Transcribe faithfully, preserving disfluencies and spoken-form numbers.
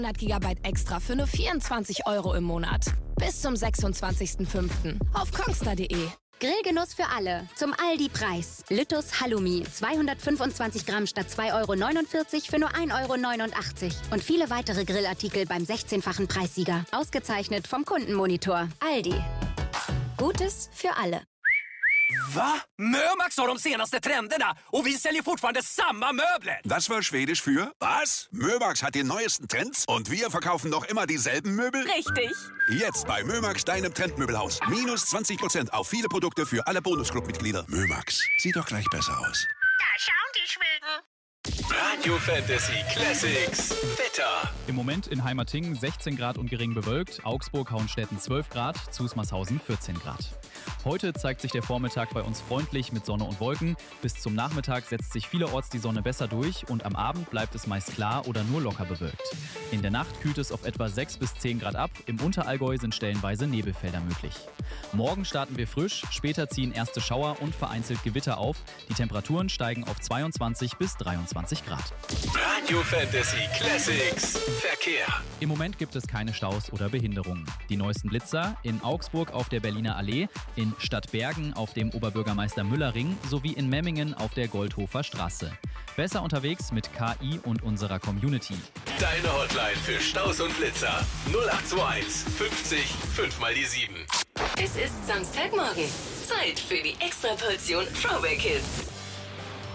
hundert Gigabyte extra für nur vierundzwanzig Euro im Monat. Bis zum sechsundzwanzigsten fünften auf kongstar punkt de. Grillgenuss für alle. Zum Aldi-Preis. Lüttus Halloumi. zweihundertfünfundzwanzig Gramm statt zwei Euro neunundvierzig für nur ein Euro neunundachtzig. Und viele weitere Grillartikel beim sechzehnfachen Preissieger. Ausgezeichnet vom Kundenmonitor. Aldi. Gutes für alle. Va? Mömax har de senaste trenderna och vi säljer fortfarande samma möbler. Das war Schwedisch für was? Mömax hat die neuesten Trends und wir verkaufen noch immer dieselben Möbel? Richtig. Jetzt bei Mömax, deinem Trendmöbelhaus. Minus zwanzig Prozent auf viele Produkte für alle Bonusclub-Mitglieder. Mömax, sieht doch gleich besser aus. Da schauen die Schweden. Radio Fantasy Classics Wetter. Im Moment in Heimertingen sechzehn Grad und gering bewölkt, Augsburg, Hauenstetten zwölf Grad, Zusmarshausen vierzehn Grad. Heute zeigt sich der Vormittag bei uns freundlich mit Sonne und Wolken. Bis zum Nachmittag setzt sich vielerorts die Sonne besser durch und am Abend bleibt es meist klar oder nur locker bewölkt. In der Nacht kühlt es auf etwa sechs bis zehn Grad ab, im Unterallgäu sind stellenweise Nebelfelder möglich. Morgen starten wir frisch, später ziehen erste Schauer und vereinzelt Gewitter auf. Die Temperaturen steigen auf zweiundzwanzig bis dreiundzwanzig Grad. Radio Fantasy Classics Verkehr. Im Moment gibt es keine Staus oder Behinderungen. Die neuesten Blitzer in Augsburg auf der Berliner Allee, in Stadtbergen auf dem Oberbürgermeister Müller-Ring sowie in Memmingen auf der Goldhofer Straße. Besser unterwegs mit K I und unserer Community. Deine Hotline für Staus und Blitzer null acht zwei eins fünfzig fünf mal die sieben. Es ist Samstagmorgen. Zeit für die Extraportion Throwback Hits.